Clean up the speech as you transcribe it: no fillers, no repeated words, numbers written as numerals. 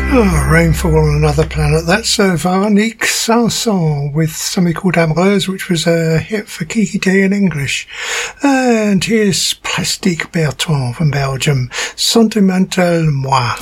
Oh, Rainfall on Another Planet. That's Veronique Sanson with something called Amoureuse, which was a hit for Kiki D in English. And here's Plastique Bertrand from Belgium, Sentimental Moi.